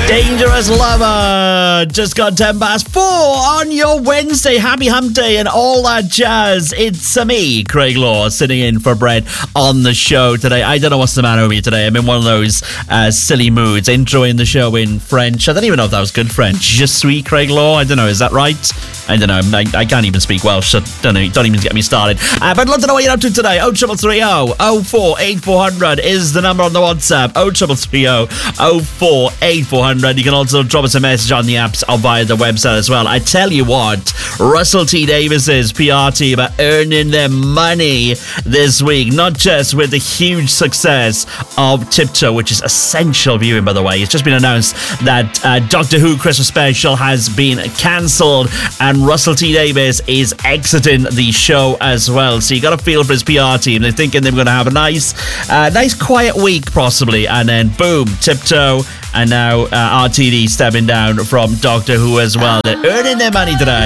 Dangerous Lover just got 10 past 4 on your Wednesday. Happy hump day and all that jazz. It's me, Craig Law, sitting in for Brett on the show today. I don't know what's the matter with me today. I'm in one of those silly moods, introing the show in French. I don't even know if that was good French. Je suis Craig Law. I don't know. Is that right? I don't know. I can't even speak Welsh, so don't even get me started. But I'd love to know what you're up to today. 0330 048400 is the number on the WhatsApp. 0330 048400. You can also drop us a message on the apps or via the website as well. I tell you what, Russell T Davis's PR team are earning their money this week, not just with the huge success of Tiptoe, which is essential viewing, by the way. It's just been announced that Doctor Who Christmas Special has been cancelled and Russell T Davis is exiting the show as well. So you got a feel for his PR team. They're thinking they're going to have a nice quiet week possibly, and then boom, Tiptoe, and now RTD stepping down from Doctor Who as well. They're earning their money today.